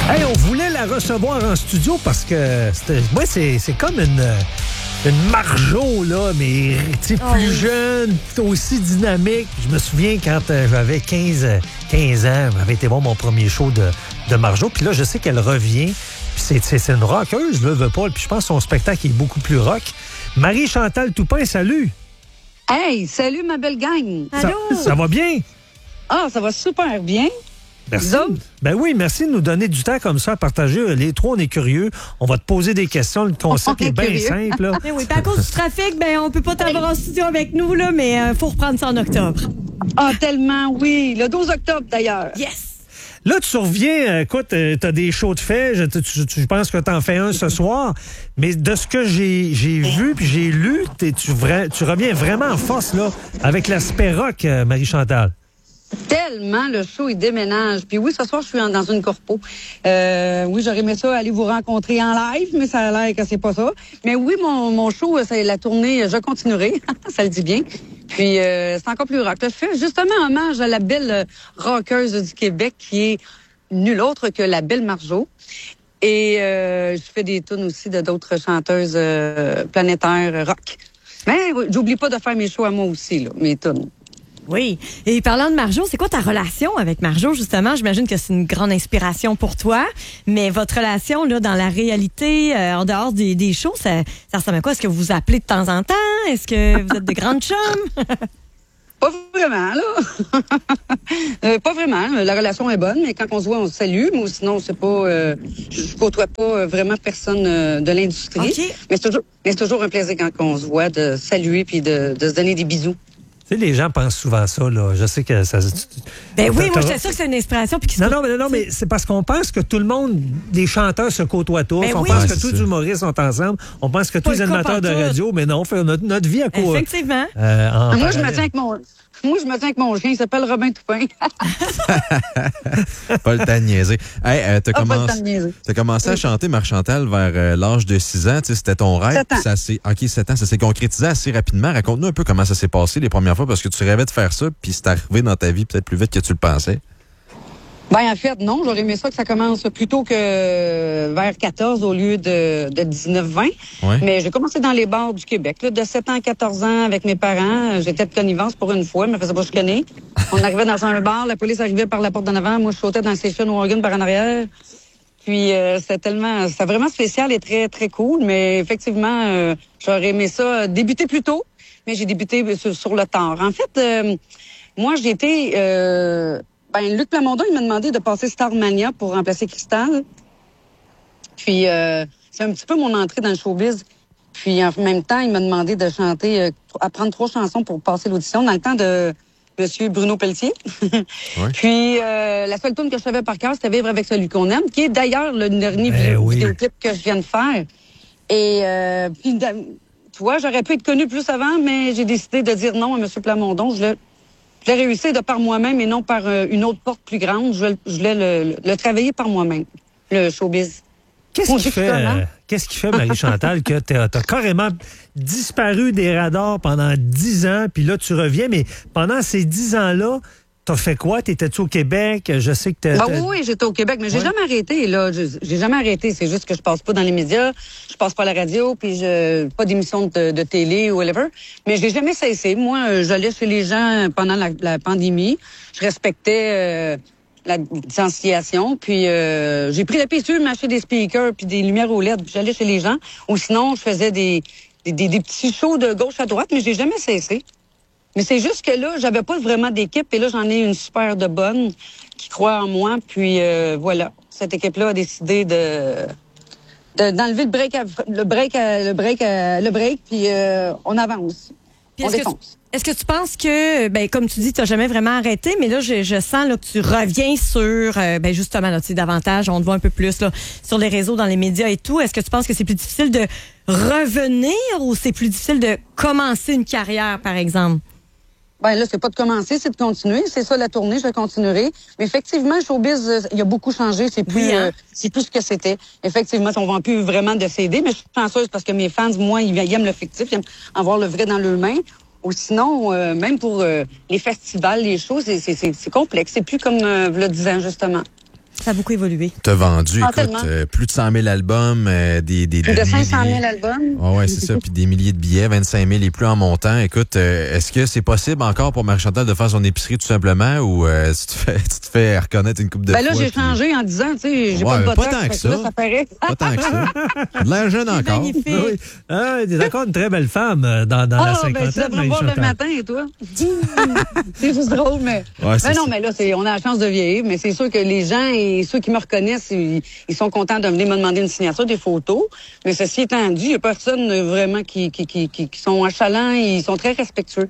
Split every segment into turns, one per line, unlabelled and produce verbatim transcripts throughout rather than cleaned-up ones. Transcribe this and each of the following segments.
Hey, on voulait la recevoir en studio parce que c'était, moi, c'est, c'est comme une, une Marjo, là, mais oh. plus jeune, aussi dynamique. Je me souviens quand euh, j'avais quinze, quinze ans, j'avais été voir mon premier show de, de Marjo. Puis là, je sais qu'elle revient. Puis c'est, c'est, c'est une rockeuse, là, veut pas. Puis je pense que son spectacle est beaucoup plus rock. Marie-Chantal Toupin, salut!
Hey, salut ma belle gang!
Ça, ça va bien?
Ah, ça va super bien.
Merci. Ben oui, merci de nous donner du temps comme ça à partager. Les trois, on est curieux. On va te poser des questions. Le concept est, est bien simple. Là.
Oui, oui. À cause du trafic, ben on peut pas t'avoir en studio avec nous, là, mais il euh, faut reprendre ça en octobre.
Ah, tellement, oui. Le douze octobre, d'ailleurs.
Yes!
Là, tu reviens, écoute, euh, t'as des shows de fait, je, tu, tu, je pense que t'en fais un ce soir, mais de ce que j'ai, j'ai vu puis j'ai lu, tu, vra- tu reviens vraiment en force, là, avec l'aspect rock, euh, Marie-Chantal.
Tellement, le show, il déménage. Puis oui, ce soir, je suis en, dans une corpo. Euh, oui, j'aurais aimé ça, aller vous rencontrer en live, mais ça a l'air que c'est pas ça. Mais oui, mon, mon show, c'est la tournée, je continuerai, ça le dit bien. Puis euh, c'est encore plus rock. Je fais justement hommage à la belle rockeuse du Québec qui est nulle autre que la belle Marjo. Et euh, je fais des tunes aussi de d'autres chanteuses euh, planétaires rock. Mais oui, j'oublie pas de faire mes shows à moi aussi, là, mes tunes.
Oui. Et parlant de Marjo, c'est quoi ta relation avec Marjo, justement? J'imagine que c'est une grande inspiration pour toi, mais votre relation là dans la réalité, euh, en dehors des, des shows, ça, ça ressemble à quoi? Est-ce que vous vous appelez de temps en temps? Est-ce que vous êtes de grandes chums?
Pas vraiment, là. euh, pas vraiment. La relation est bonne, mais quand on se voit, on se salue. Mais sinon, c'est pas... Euh, je côtoie pas vraiment personne euh, de l'industrie.
Okay.
Mais, c'est toujours, mais c'est toujours un plaisir quand on se voit de saluer puis de, de se donner des bisous.
Tu sais, les gens pensent souvent ça, là. Je sais que ça...
Ben oui, moi, j'étais sûre que c'est une inspiration. Puis
non, non, mais, non, mais c'est parce qu'on pense que tout le monde, les chanteurs se côtoient tous. Ben on
oui.
pense
ouais,
que tous les humoristes sont ensemble. On pense que tous les animateurs de radio, mais non, on fait notre, notre vie à quoi.
Effectivement.
Euh, en moi, je me tiens avec mon... Moi, je me tiens avec mon chien, il s'appelle Robin Toupin.
Pas le temps de niaiser. Hey, euh, t'as,
ah,
commencé, t'as commencé à chanter, Marie-Chantal, vers euh, l'âge de six ans. C'était ton rêve.
sept ans.
Ça s'est, OK, sept ans. Ça s'est concrétisé assez rapidement. Raconte-nous un peu comment ça s'est passé les premières fois, parce que tu rêvais de faire ça, puis c'est arrivé dans ta vie peut-être plus vite que tu le pensais.
Ben en fait, non. J'aurais aimé ça que ça commence plutôt que vers quatorze au lieu de, de dix-neuf vingt.
Ouais.
Mais j'ai commencé dans les bars du Québec. Là, de sept ans à quatorze ans avec mes parents. J'étais de connivence pour une fois, mais je me faisais pas chicaner. On arrivait dans un bar, la police arrivait par la porte d'en avant. Moi, je sautais dans le station wagon par en arrière. Puis euh, c'était tellement... C'était vraiment spécial et très, très cool. Mais effectivement, euh, j'aurais aimé ça débuter plus tôt. Mais j'ai débuté sur, sur le tard. En fait, euh, moi, j'ai été... Euh, Ben, Luc Plamondon, il m'a demandé de passer Starmania pour remplacer Cristal. Puis, euh, c'est un petit peu mon entrée dans le showbiz. Puis, en même temps, il m'a demandé de chanter, euh, apprendre trois chansons pour passer l'audition dans le temps de Monsieur Bruno Pelletier. Ouais. Puis, euh, la seule tune que je savais par cœur, c'était Vivre avec celui qu'on aime, qui est d'ailleurs le dernier
ben oui.
vidéoclip que je viens de faire. Et, euh, puis, tu vois, j'aurais pu être connue plus avant, mais j'ai décidé de dire non à Monsieur Plamondon. Je le Je l'ai réussi de par moi-même et non par euh, une autre porte plus grande. Je, je voulais le, le, le travailler par moi-même, le showbiz.
Qu'est-ce qui fait, euh, qu'est-ce qui fait, Marie-Chantal, que t'as, t'as carrément disparu des radars pendant dix ans, puis là, tu reviens, mais pendant ces dix ans-là, t'as fait quoi? T'étais-tu au Québec? Je sais que t'as...
Ben oui, oui, j'étais au Québec, mais j'ai ouais. jamais arrêté, là. J'ai, j'ai jamais arrêté. C'est juste que je passe pas dans les médias, je passe pas à la radio, puis je pas d'émission de, de télé ou whatever. Mais j'ai jamais cessé. Moi, j'allais chez les gens pendant la, la pandémie. Je respectais euh, la distanciation, puis euh, j'ai pris la piqûre, m'acheter des speakers, puis des lumières O L E D, puis j'allais chez les gens. Ou sinon, je faisais des, des, des, des petits shows de gauche à droite, mais j'ai jamais cessé. Mais c'est juste que là, j'avais pas vraiment d'équipe, et là, j'en ai une super de bonne qui croit en moi. Puis euh, voilà, cette équipe-là a décidé de, de d'enlever le break, à, le break, à, le break, à, le break, puis euh, on avance,
puis
on
est-ce
défonce.
Que tu, est-ce que tu penses que, ben comme tu dis, tu n'as jamais vraiment arrêté, mais là, je, je sens là que tu reviens sur, euh, ben justement, là, tu sais, davantage, on te voit un peu plus là sur les réseaux, dans les médias et tout. Est-ce que tu penses que c'est plus difficile de revenir ou c'est plus difficile de commencer une carrière, par exemple?
Ben là, c'est pas de commencer, c'est de continuer. C'est ça la tournée, je continuerai. Mais effectivement, le showbiz, euh, il a beaucoup changé. C'est plus, oui, hein? euh, c'est plus ce que c'était. Effectivement, on vend plus vraiment de C D, mais je suis chanceuse parce que mes fans, moi, ils aiment le fictif, ils aiment avoir le vrai dans leurs mains. Ou sinon, euh, même pour euh, les festivals, les shows, c'est, c'est, c'est, c'est complexe. C'est plus comme euh, le dix ans, justement.
Ça a beaucoup évolué.
T'as vendu,
Ah,
écoute, euh, plus de cent mille albums, euh, des, des,
Plus
des
de cinq cent
milliers.
mille albums.
Oh ouais, c'est ça, puis des milliers de billets, vingt-cinq mille et plus en montant. Écoute, euh, est-ce que c'est possible encore pour Marie-Chantal de faire son épicerie tout simplement ou euh, tu, te fais, tu te fais reconnaître une coupe de
Ben
fois?
là, j'ai
puis-
changé en disant, tu sais, j'ai
Ouais,
pas de
pas
botox.
tant que
fait
ça.
Là, ça paraît.
Pas tant que ça. T'as de l'air jeune encore.
Magnifique.
Oui. Ah, t'es d'accord, une très belle femme euh, dans, dans la
Ah, ben, tu
cinquantaine,
devrais voir le
Marie-Chantal.
matin, et toi? C'est juste drôle, mais.
Ouais, c'est
Ben non,
ça.
mais là, c'est, on a la chance de vieillir, mais c'est sûr que les gens et ceux qui me reconnaissent, ils, ils sont contents de venir me demander une signature, des photos. Mais ceci étant dit, il n'y a personne euh, vraiment qui, qui, qui, qui, qui sont achalants et ils sont très respectueux.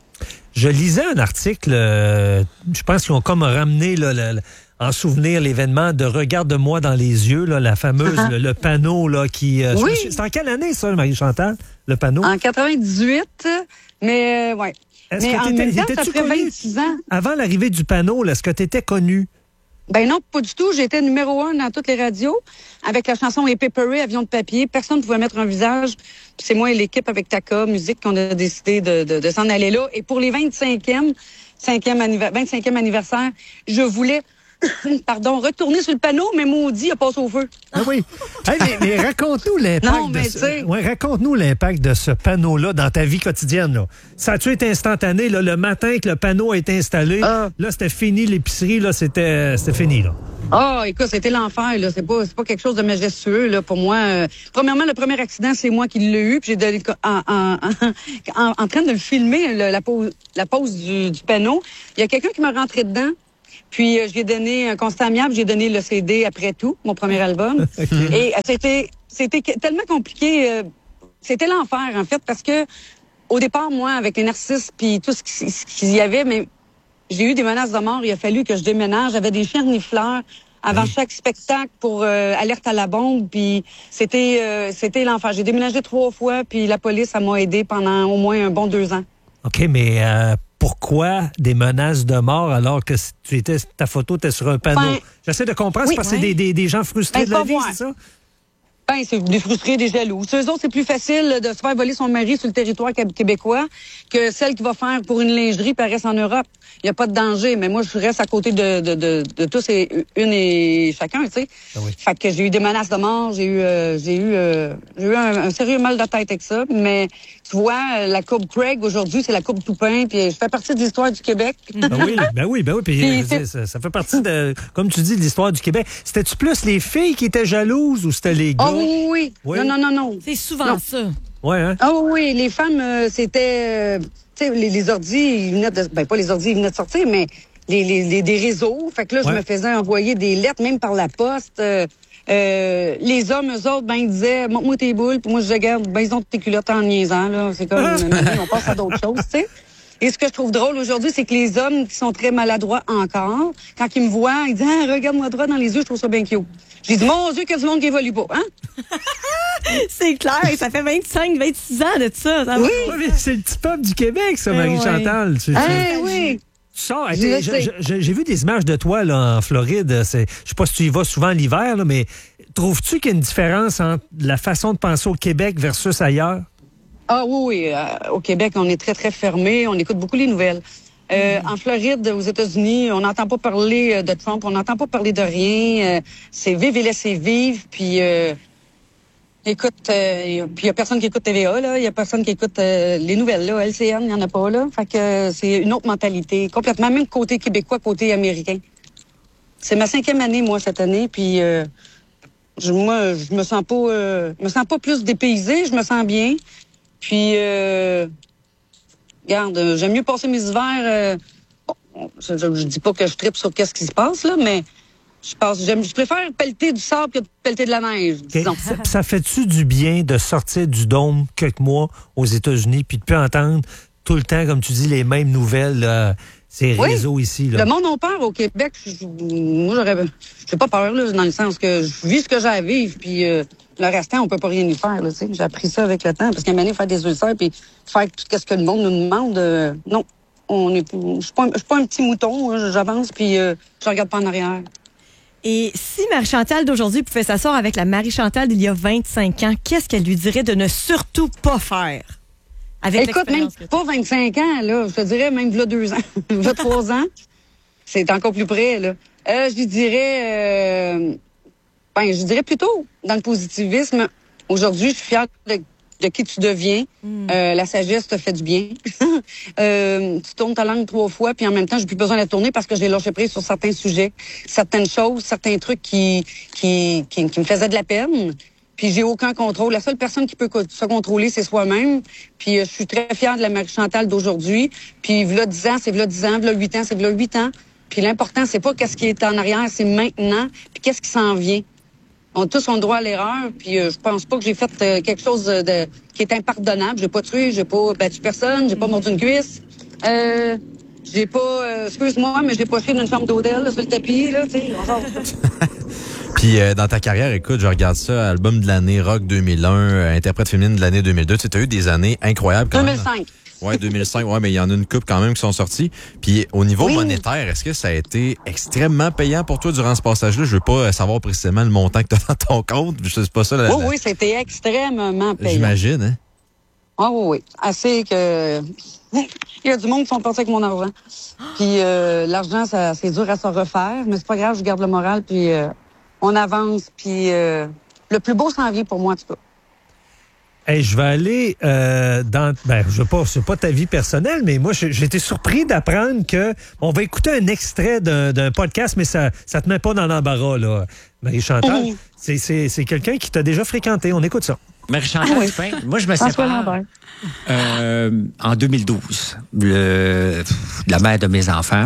Je lisais un article, euh, je pense qu'ils ont comme ramené là, le- le- en souvenir l'événement de Regarde-moi dans les yeux, là, la fameuse, le, le panneau là, qui... euh, je
Oui.
me suis- C'est en quelle année ça, Marie-Chantal, le panneau?
En quatre-vingt-dix-huit, mais, euh, ouais.
Est-ce
Mais
que
en
t'étais-
même temps, ça
étais-tu
ferait
connu?
vingt-six ans.
Avant l'arrivée du panneau, là, est-ce que tu étais connu?
Ben non, pas du tout. J'étais numéro un dans toutes les radios avec la chanson Les Pepperé, Avion de papier. Personne ne pouvait mettre un visage. Puis c'est moi et l'équipe avec Taka Musique qu'on a décidé de, de, de s'en aller là. Et pour les vingt-cinquième, cinquième anniver- vingt-cinquième anniversaire, je voulais, pardon, retourner sur le panneau, mais maudit, il a passé au feu.
Ah oui. Hey, mais, mais raconte-nous l'impact
Non,
de
mais
ce...
tu sais-
ouais, raconte-nous l'impact de ce panneau-là dans ta vie quotidienne. Là. Ça a-tu été instantané? Là, le matin que le panneau a été installé,
Ah.
là, c'était fini, l'épicerie, là, c'était, c'était fini. Là.
Ah, écoute, c'était l'enfer, là. C'est pas, c'est pas quelque chose de majestueux, là, pour moi. Euh, premièrement, le premier accident, c'est moi qui l'ai eu, puis j'ai donné, en, en, en, en train de le filmer, le- la pause, la pause du, du panneau. Il y a quelqu'un qui m'a rentré dedans, puis euh, je lui ai donné un constat amiable, j'ai donné le C D après tout, mon premier album. Et euh, c'était, c'était que- tellement compliqué, euh, c'était l'enfer, en fait, parce que, au départ, moi, avec les narcisses, puis tout ce qui- ce qu'il y avait, mais j'ai eu des menaces de mort. Il a fallu que je déménage. J'avais des chiens renifleurs avant chaque spectacle pour euh, alerte à la bombe. Puis c'était euh, c'était l'enfer. J'ai déménagé trois fois. Puis la police, ça m'a aidé pendant au moins un bon deux ans.
OK, mais euh, pourquoi des menaces de mort alors que tu étais, ta photo était sur un panneau?
Ben,
J'essaie de comprendre,
oui,
c'est parce que c'est
ouais.
des, des, des gens frustrés
Ben,
de la
pas
vie,
moi.
c'est ça?
Ben, c'est des frustrés, des jaloux. Eux autres, c'est plus facile de se faire voler son mari sur le territoire québé- québécois que celle qui va faire pour une lingerie puis elle reste en Europe. Il n'y a pas de danger, mais moi, je reste à côté de, de, de, de tous et une et chacun, tu sais.
Ah oui.
Fait que j'ai eu des menaces de mort, j'ai eu, euh, j'ai eu, euh, j'ai eu un, un sérieux mal de tête avec ça. Mais tu vois, euh, la Coupe Craig, aujourd'hui, c'est la Coupe Toupin, puis je fais partie de l'histoire du Québec.
Ben oui, ben oui, ben oui. Puis,
Puis
je veux
c'est-
dire, ça, ça fait partie de, comme tu dis, de l'histoire du Québec. C'était-tu plus les filles qui étaient jalouses ou c'était les gars?
Ah oui, oui,
Oui.
oui. Non, non, non, non.
C'est souvent
Non.
ça.
Ouais, hein?
Ah oui, les femmes, euh, c'était... euh, tu sais, les, les ordis, ils venaient de... Ben, pas les ordis, ils venaient de sortir, mais les, les, les- des réseaux. Fait que là,
Ouais.
je me faisais envoyer des lettres, même par la poste. Euh, euh, les hommes, eux autres, ben, ils disaient, montre-moi tes boules. Puis moi, je disais, regarde, ben, ils ont tes culottes en niaisant, là. C'est comme, on passe à d'autres choses, tu sais. Et ce que je trouve drôle aujourd'hui, c'est que les hommes qui sont très maladroits encore, quand ils me voient, ils disent, ah, regarde-moi droit dans les yeux, je trouve ça bien cute. J'ai dit, mon Dieu, qu'il y a du monde qui évolue pas, hein?
C'est clair, ça fait vingt-cinq, vingt-six ans de ça. ça va.
Oui.
Ouais, mais c'est le petit peuple du Québec, ça,
Eh
Marie-Chantal. Tu- tu-
Eh oui!
Tu sors,
Je
hey,
le
je-
sais.
je- je- j'ai vu des images de toi là, en Floride. C'est- Je sais pas si tu y vas souvent l'hiver, là, mais trouves-tu qu'il y a une différence entre la façon de penser au Québec versus ailleurs?
Ah oui, oui. euh, au Québec, on est très, très fermé. On écoute beaucoup les nouvelles. Euh, En Floride, aux États-Unis, on n'entend pas parler euh, de Trump, on n'entend pas parler de rien. Euh, c'est vive et laissez vivre. Puis, euh, écoute, euh, puis il y a personne qui écoute T V A, là. Il y a personne qui écoute euh, les nouvelles, là. L C N, il n'y en a pas, là. Fait que euh, c'est une autre mentalité, complètement, même côté québécois, côté américain. C'est ma cinquième année, moi, cette année, puis euh, je, moi, je me sens pas, euh, je me sens pas plus dépaysée, je me sens bien. Puis, euh, regarde, euh, j'aime mieux passer mes hivers. Euh, bon, je, je, je dis pas que je tripe sur qu'est-ce qui se passe là, mais je passe, j'aime, je préfère pelleter du sable que de pelleter de la neige,
OK.
disons.
Ça, ça fait-tu du bien de sortir du dôme quelques mois aux États-Unis puis de plus entendre tout le temps, comme tu dis, les mêmes nouvelles, là, ces
Oui.
réseaux ici? Là.
Le monde a peur au Québec. Je- je- moi, j'aurais, j'ai pas peur là, dans le sens que je vis ce que j'ai à vivre, puis euh, le restant, on peut pas rien y faire. Là, tu sais. J'ai appris ça avec le temps, parce qu'à un moment donné, faire des ulcères, puis faire tout ce que le monde nous demande, euh, non. On est, je suis pas, un- je suis pas un petit mouton. Hein, j'avance, puis euh, je regarde pas en arrière.
Et si Marie-Chantal d'aujourd'hui pouvait s'asseoir avec la Marie-Chantal d'il y a vingt-cinq ans, qu'est-ce qu'elle lui dirait de ne surtout pas faire? Avec
Écoute, même
l'expérience que
pas vingt-cinq ans, là, je te dirais même là deux ans, là trois ans, c'est encore plus près, là. Euh, je dirais, euh, ben, je dirais plutôt dans le positivisme. Aujourd'hui, je suis fière de, de qui tu deviens. Mm. Euh, la sagesse te fait du bien. euh, tu tournes ta langue trois fois, puis en même temps, j'ai plus besoin de la tourner parce que j'ai lâché prise sur certains sujets, certaines choses, certains trucs qui, qui, qui, qui me faisaient de la peine. Puis j'ai aucun contrôle. La seule personne qui peut se contrôler, c'est soi-même. Puis euh, je suis très fière de la Marie-Chantal d'aujourd'hui. Puis v'là dix ans, c'est v'là dix ans, v'là huit ans, c'est v'là huit ans. Puis l'important, c'est pas qu'est-ce qui est en arrière, c'est maintenant, puis qu'est-ce qui s'en vient. On a tous ont le droit à l'erreur, puis euh, je pense pas que j'ai fait euh, quelque chose de, de qui est impardonnable. J'ai pas tué, j'ai pas battu personne, j'ai pas mordu une cuisse. Euh, j'ai pas, euh, excuse-moi, mais j'ai pas fait d'une chambre d'hôtel là, sur le tapis, là, tu sais.
Puis euh, dans ta carrière, écoute, je regarde ça, album de l'année, rock deux mille un, euh, interprète féminine de l'année deux mille deux. Tu sais, t'as eu des années incroyables quand
deux mille cinq.
Même. Ouais, deux mille cinq, ouais, mais il y en a une couple quand même qui sont sorties. Puis au niveau oui. monétaire, est-ce que ça a été extrêmement payant pour toi durant ce passage-là? Je veux pas savoir précisément le montant que tu as dans ton compte. Je sais pas ça. La,
oui,
la...
oui, c'était extrêmement payant.
J'imagine, hein?
Ah oui, oui. Assez que... il y a du monde qui sont partis avec mon argent. Puis euh, l'argent, ça, c'est dur à se refaire, mais c'est pas grave, je garde le moral, puis euh, on avance, puis euh, le plus beau s'en vient pour moi, en tout cas.
Hey, je vais aller euh, dans... Ben, je sais pas, c'est pas ta vie personnelle, mais moi, j'ai été surpris d'apprendre que... On va écouter un extrait d'un, d'un podcast, mais ça ça te met pas dans l'embarras, là. Marie-Chantal, mmh. c'est, c'est, c'est quelqu'un qui t'a déjà fréquenté. On écoute ça.
Marie-Chantal, ah, oui. Moi, je me sépare euh, en deux mille douze, le, la mère de mes enfants.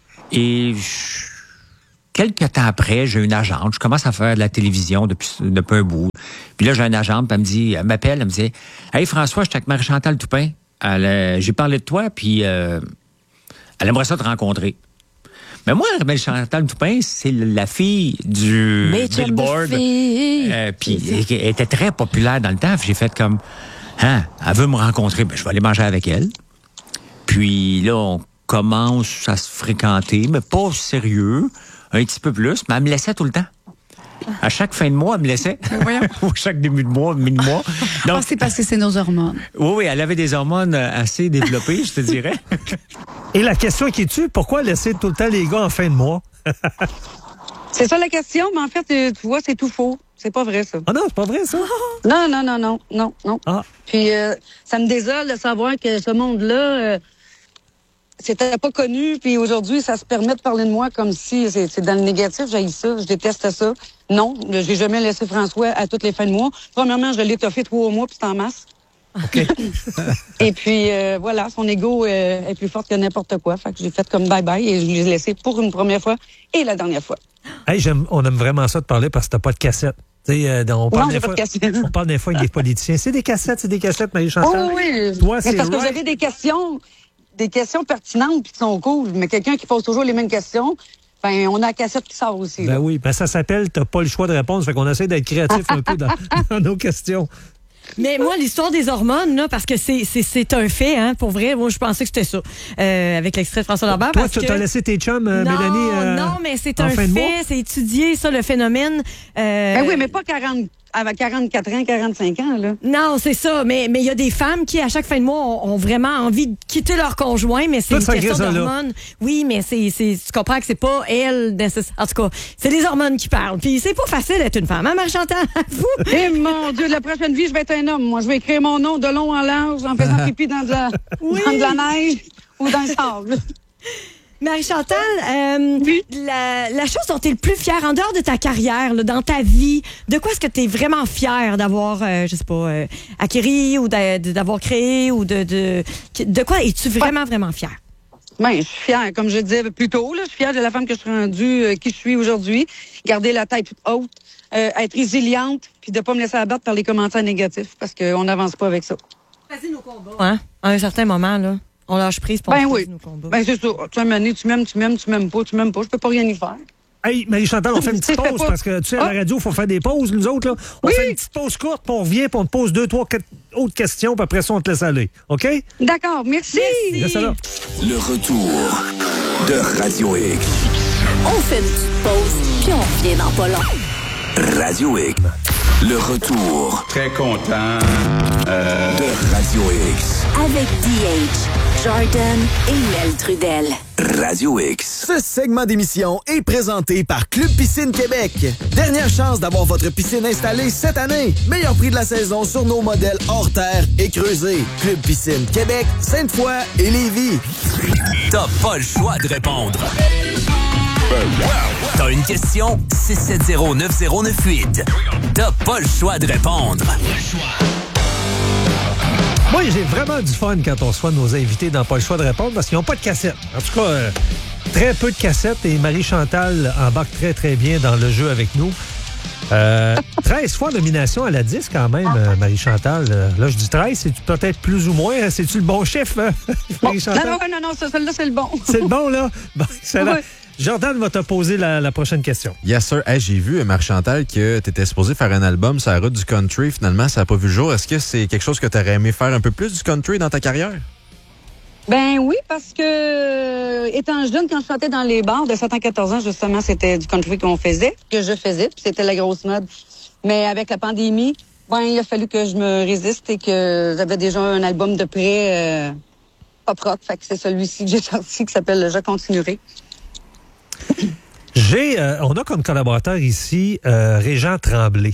Et je, quelques temps après, j'ai une agente. Je commence à faire de la télévision depuis, depuis un bout. Puis là, j'ai une agente, puis elle me dit, elle m'appelle, elle me dit « Hey, François, je suis avec Marie-Chantal Toupin. Elle, euh, j'ai parlé de toi, puis euh, elle aimerait ça te rencontrer. » Mais moi, Marie-Chantal Toupin, c'est la fille du
Mais
Billboard. Euh, puis elle était très populaire dans le temps. J'ai fait comme, hein, elle veut me rencontrer, ben, je vais aller manger avec elle. Puis là, on commence à se fréquenter, mais pas sérieux, un petit peu plus, mais elle me laissait tout le temps. À chaque fin de mois, elle me laissait. Ou chaque début de mois, mi-mois.
Donc, oh, c'est parce que c'est nos hormones.
Oui, oui, elle avait des hormones assez développées, je te dirais.
Et la question qui tue, pourquoi laisser tout le temps les gars en fin de mois?
C'est ça la question, mais en fait, tu vois, c'est tout faux. C'est pas vrai, ça.
Ah non, c'est pas vrai, ça?
Non, non, non, non, non, non. Ah. Puis, euh, ça me désole de savoir que ce monde-là... Euh, c'était pas connu, puis aujourd'hui, ça se permet de parler de moi comme si c'est, c'est dans le négatif. J'haïs ça, je déteste ça. Non, j'ai jamais laissé François à toutes les fins de mois. Premièrement, je l'ai toffé trois mois, puis c'est en masse.
OK.
Et puis, euh, voilà, son ego euh, est plus fort que n'importe quoi. Fait que j'ai fait comme bye-bye et je l'ai laissé pour une première fois et la dernière fois.
Hey, j'aime, on aime vraiment ça de parler parce que t'as pas de cassette. Euh, on, parle
non, j'ai
fois,
pas de cassette.
On parle des fois avec des politiciens. C'est des cassettes, c'est des cassettes, Marie-Chantal.
Oh oui,
toi,
mais
c'est
parce
right.
que vous avez des questions... des questions pertinentes puis qui sont cool, mais quelqu'un qui pose toujours les mêmes questions, ben on a la cassette qui sort aussi.
Ben
là.
oui, ben ça s'appelle t'as pas le choix de répondre, fait qu'on essaie d'être créatif un peu dans, dans nos questions.
Mais moi, l'histoire des hormones, là, parce que c'est, c'est, c'est un fait, hein, pour vrai. Moi, je pensais que c'était ça, euh, avec l'extrait de François Lambert.
Toi,
parce
tu
que...
t'as laissé tes chums, euh,
non,
Mélanie, euh,
non, mais c'est un fait, c'est étudié, ça, le phénomène. Euh...
Ben oui, mais pas quarante, avec quarante-quatre ans, quarante-cinq ans, là.
Non, c'est ça, mais mais il y a des femmes qui, à chaque fin de mois, ont, ont vraiment envie de quitter leur conjoint, mais c'est
Toi,
une question d'hormones. Oui, mais c'est, c'est, tu comprends que c'est pas elle, en tout cas, c'est les hormones qui parlent. Puis c'est pas facile d'être une femme, hein, Marie-Chantal?
Eh mon Dieu, la prochaine vie, je vais être un homme. Moi, je vais écrire mon nom de long en large en faisant pipi dans de la, oui. dans de la neige ou dans le sable.
Marie-Chantal, euh, oui. la, la chose dont tu es le plus fière, en dehors de ta carrière, là, dans ta vie, de quoi est-ce que tu es vraiment fière d'avoir, euh, je sais pas, euh, acquéri ou d'a, d'avoir créé ou de, de... De quoi es-tu vraiment, vraiment fière?
Ben, je suis fière, comme je disais plus tôt, là, je suis fière de la femme que je suis rendue, euh, qui je suis aujourd'hui. Garder la tête haute, euh, être résiliente, puis de pas me laisser abattre par les commentaires négatifs, parce qu'on n'avance pas avec ça.
Vas-y nos combats. Hein? À un certain moment, là. On lâche prise pour
ben oui.
nos combats.
Ben c'est ça. Tu as mené, tu m'aimes, tu m'aimes, tu m'aimes pas, tu m'aimes pas. Je peux pas rien y faire.
Hey, Marie-Chantal, on fait une petite pause parce que, tu sais, à la radio, il faut faire des pauses, nous autres, là. On oui. fait une petite pause courte, puis on revient, puis on te pose deux, trois, quatre autres questions, puis après ça, on te laisse aller. OK?
D'accord, merci.
Merci.
Le retour de Radio X.
On fait une petite pause, puis on revient dans pas long.
Radio X. Le retour.
Très content euh...
de Radio X.
Avec D H, Jordan et Mel Trudel.
Radio X.
Ce segment d'émission est présenté par Club Piscine Québec. Dernière chance d'avoir votre piscine installée cette année. Meilleur prix de la saison sur nos modèles hors terre et creusés. Club Piscine Québec, Sainte-Foy et Lévis.
T'as pas le choix de répondre. T'as une question? six sept zéro neuf zéro neuf huit. T'as pas le choix de répondre.
Moi, j'ai vraiment du fun quand on reçoit nos invités dans Pas le choix de répondre parce qu'ils n'ont pas de cassette. En tout cas, euh, très peu de cassettes et Marie-Chantal embarque très, très bien dans le jeu avec nous. Euh, treize fois nomination à la dix quand même, euh, Marie-Chantal. Euh, là, je dis treize, c'est peut-être plus ou moins. C'est-tu le bon chiffre, hein, Marie-Chantal?
Non, non, non, non, ça, celle-là, c'est le bon.
C'est le bon, là? Bon, excellent.
Oui.
Jordan va te poser la, la prochaine question.
Yes, sir. Hey, j'ai vu, Marie-Chantal, que tu étais supposé faire un album sur la route du country. Finalement, ça n'a pas vu le jour. Est-ce que c'est quelque chose que tu aurais aimé faire un peu plus du country dans ta carrière?
Ben oui, parce que, euh, étant jeune, quand je chantais dans les bars de sept ans à quatorze ans, justement, c'était du country qu'on faisait, que je faisais, puis c'était la grosse mode. Mais avec la pandémie, ben, il a fallu que je me résiste et que j'avais déjà un album de près euh, pop rock. Fait que c'est celui-ci que j'ai sorti qui s'appelle « Je continuerai ».
J'ai, euh, on a comme collaborateur ici euh, Régent Tremblay.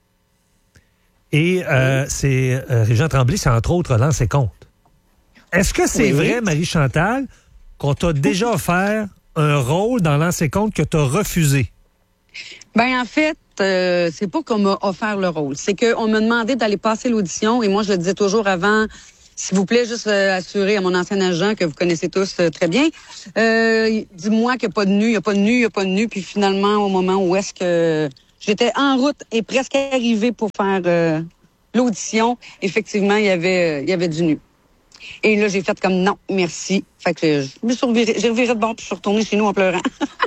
Et euh, c'est euh, Régent Tremblay, c'est entre autres Lance et Compte. Est-ce que c'est
Oui.
vrai, Marie-Chantal, qu'on t'a déjà offert un rôle dans Lance et Compte que t'as refusé?
Ben en fait, euh, c'est pas qu'on m'a offert le rôle. C'est qu'on m'a demandé d'aller passer l'audition et moi, je le disais toujours avant... S'il vous plaît, juste euh, assurer à mon ancien agent que vous connaissez tous euh, très bien. Euh, dis-moi qu'il n'y a pas de nu, il n'y a pas de nu, il n'y a pas de nu. Puis finalement, au moment où est-ce que j'étais en route et presque arrivée pour faire euh, l'audition, effectivement, il y avait, euh, il y avait du nu. Et là, j'ai fait comme non, merci. Fait que je me suis revirée, j'ai reviré de bord puis je suis retournée chez nous en pleurant.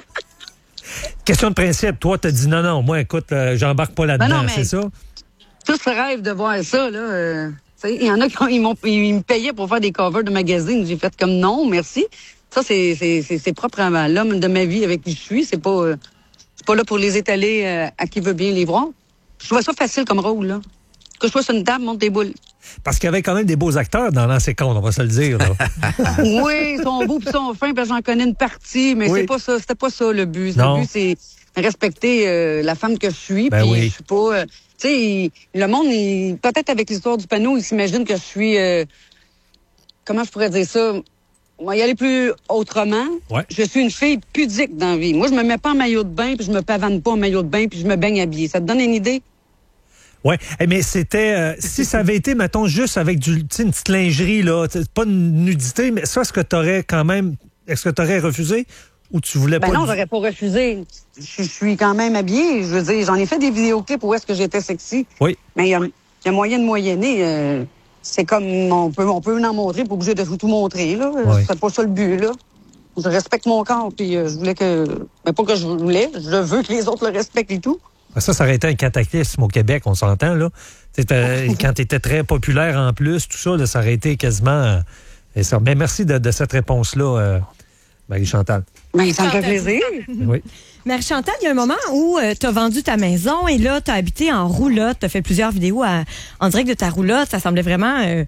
Question de principe, toi, t'as dit non, non, moi, écoute, euh, j'embarque pas là-dedans,
Ben non, mais-
c'est ça?
Tous rêvent de voir ça, là. Euh, il y en a qui ont- ils, m'ont, ils me payaient pour faire des covers de magazines. J'ai fait comme non, merci. Ça, c'est, c'est, c'est, c'est propre à l'homme de ma vie avec qui je suis. C'est pas, euh, c'est pas là pour les étaler euh, à qui veut bien les voir. Je trouve ça facile comme rôle, là. Que je sois sur une table, monte des boules.
Parce qu'il y avait quand même des beaux acteurs dans Lance et Compte, on va se le dire. Là.
Oui, ils sont beaux pis ils sont fins, parce que j'en connais une partie, mais
Oui.
c'est pas ça, c'était pas ça le but.
Non.
Le but, c'est respecter euh, la femme que je suis,
Ben
puis
oui.
je suis pas... euh, tu sais, le monde, il- peut-être avec l'histoire du panneau, il s'imagine que je suis... euh, comment je pourrais dire ça? On va y aller plus autrement.
Ouais.
Je suis une fille pudique dans la vie. Moi, je me mets pas en maillot de bain, puis je me pavane pas en maillot de bain, puis je me baigne habillée. Ça te donne une idée?
Oui, mais c'était... euh, si ça avait été, mettons, juste avec du, tu sais, une petite lingerie, là, t'sais, pas une nudité, mais ça, est-ce que tu aurais quand même... Est-ce que tu aurais refusé ou tu voulais
Ben
pas...
non,
du-
j'aurais pas refusé. Je je suis quand même habillée. Je veux dire, j'en ai fait des vidéoclips où est-ce que j'étais sexy.
Oui.
Mais il y a, il y a moyen de moyenner. euh, c'est comme, on peut, on peut en montrer, pas obligé de tout montrer, là.
Oui.
C'est pas ça le but, là. Je respecte mon corps, puis euh, je voulais que... Mais pas que je voulais, je veux que les autres le respectent et tout.
Ça, ça aurait été un cataclysme au Québec, on s'entend, là. C'était- quand tu étais très populaire en plus, tout ça, là, ça aurait été quasiment... euh, et ça. Mais merci de, de cette réponse-là, euh, Marie-Chantal.
Ben, ça me fait plaisir.
Oui.
Marie-Chantal, il y a un moment où tu as vendu ta maison et là, tu as habité en roulotte. Tu as fait plusieurs vidéos à- en direct de ta roulotte. Ça semblait vraiment euh,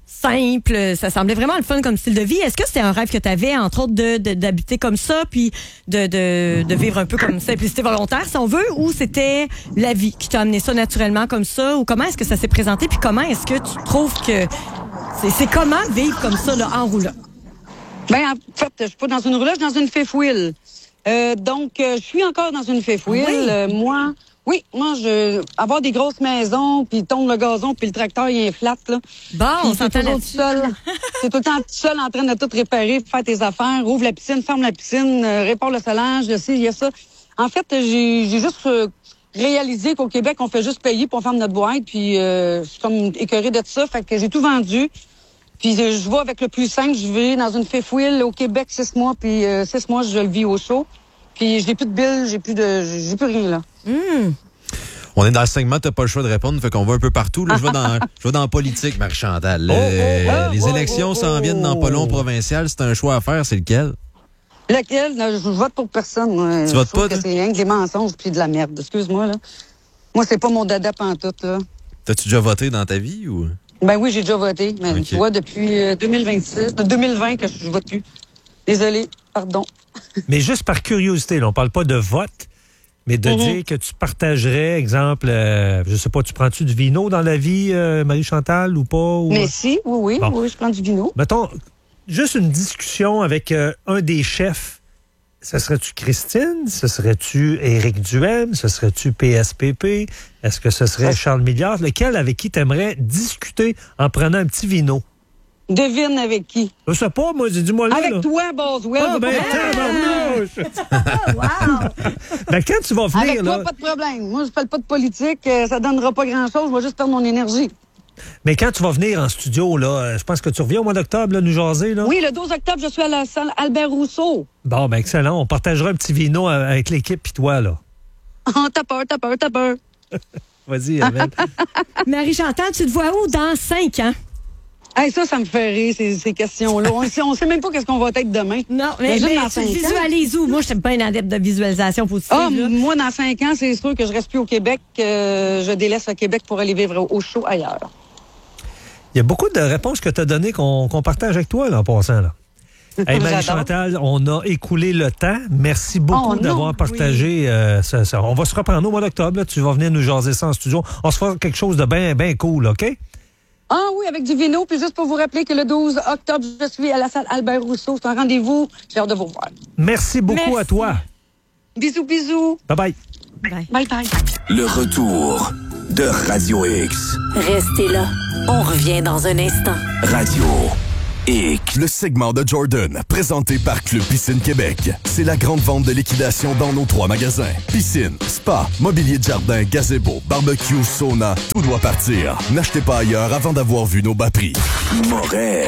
simple. Ça semblait vraiment le fun comme style de vie. Est-ce que c'était un rêve que tu avais, entre autres, de, de- d'habiter comme ça, puis de, de, de vivre un peu comme simplicité volontaire, si on veut, ou c'était la vie qui t'a amené ça naturellement comme ça? Ou comment est-ce que ça s'est présenté? Puis comment est-ce que tu trouves que... C'est, c'est comment vivre comme ça, là, en roulotte?
Ben, en fait, je suis pas dans une roulotte, je suis dans une fifth wheel. Euh, donc, euh, je suis encore dans une fifth wheel.
Oui.
Euh, moi, oui, moi, je avoir des grosses maisons, puis tombe le gazon, puis le tracteur, il est flat, là.
Bon, on
Puis t'es
s'entend
toujours
là-dessus.
tout seul. T'es tout le temps tout seul en train de tout réparer, faire tes affaires, ouvre la piscine, ferme la piscine, euh, répare le solage, je sais, il y a ça. En fait, j'ai, j'ai juste euh, réalisé qu'au Québec, on fait juste payer pour faire notre boîte, puis euh, je suis comme écœurée de ça, fait que j'ai tout vendu. Puis euh, je vais avec le plus simple, je vais dans une fifth wheel au Québec six mois, puis euh, six mois, je le vis au chaud. Puis j'ai plus de billes, j'ai plus de, j'ai plus rien, là.
Hum.
On est dans le segment, t'as pas le choix de répondre, fait qu'on va un peu partout. Là, je vais dans, je vais dans la politique, Marie-Chantal.
Oh,
Euh,
oh, oh,
les
oh,
élections
oh,
s'en viennent dans pas long
oh.
provincial. C'est un choix à faire, c'est lequel?
Lequel? Non, je vote pour personne, moi.
Tu votes
Je trouve
pas,
que
toi?
c'est rien que des mensonges puis de la merde. Excuse-moi, là. Moi, c'est pas mon dada pantoute, là.
T'as-tu déjà voté dans ta vie ou?
Ben oui, j'ai déjà voté. Mais
Ok.
tu vois, depuis euh, deux mille vingt-six, de deux mille vingt que je vote plus. Désolée. Pardon.
Mais juste par curiosité, là, on parle pas de vote, mais de
Mm-hmm.
dire que tu partagerais, exemple, euh, je sais pas, tu prends-tu du vino dans la vie, euh, Marie-Chantal, ou pas? Ou...
Mais si, oui, oui,
Bon.
oui, je prends du vino.
Mettons, juste une discussion avec euh, un des chefs. Ce serait-tu Christine? Ce serait-tu Éric Duhem? Ce serait-tu P S P P? Est-ce que ce serait
Ça-
Charles Milliard? Lequel avec qui tu aimerais discuter en prenant un petit vino?
Devine avec qui?
Je sais pas, moi, dis-moi là.
Avec
là.
toi, Boswell.
Ah, ben, tabarnouche!
Wow!
Ben, quand tu vas venir,
Avec toi,
là...
pas de problème. Moi, je parle pas de politique. euh, ça donnera pas grand-chose. Je vais juste perdre mon énergie.
Mais quand tu vas venir en studio, là, euh, je pense que tu reviens au mois d'octobre, là, nous jaser, là.
Oui, le douze octobre, je suis à la salle Albert Rousseau.
Bon, ben, excellent. On partagera un petit vino euh, avec l'équipe pis toi, là.
Oh, t'as peur, t'as peur, t'as peur.
Vas-y, Amel.
Marie-Chantal, tu te vois où dans cinq ans?
Hey, ça, ça me fait rire, ces, ces questions-là. On sait, on sait même pas qu'est-ce qu'on va être demain.
Non, mais,
Imagine
mais
dans
tu
cinq ans.
visualises où? Moi, je suis pas un adepte de visualisation positive.
Ah,
là.
moi, dans cinq ans, c'est sûr que je reste plus au Québec. que je délaisse le Québec pour aller vivre au, au chaud ailleurs.
Il y a beaucoup de réponses que tu as données qu'on qu'on partage avec toi, là, en passant, là. Hey, Marie-Chantal, on a écoulé le temps. Merci beaucoup
Oh, non,
d'avoir partagé euh, ça, ça. On va se reprendre au mois d'octobre. là. Tu vas venir nous jaser ça en studio. On se fera quelque chose de bien bien cool, OK?
Ah oui, avec du vino. Puis juste pour vous rappeler que le douze octobre, je suis à la salle Albert Rousseau. C'est un rendez-vous. J'ai hâte de vous revoir.
Merci beaucoup
Merci.
à toi.
Bisous, bisous.
Bye-bye.
Bye.
Bye, bye.
Le retour de Radio X.
Restez là. On revient dans un instant.
Radio X.
Le segment de Jordan, présenté par Club Piscine Québec. C'est la grande vente de liquidation dans nos trois magasins. Piscine, spa, mobilier de jardin, gazebo, barbecue, sauna, tout doit partir. N'achetez pas ailleurs avant d'avoir vu nos bas prix.
Moret.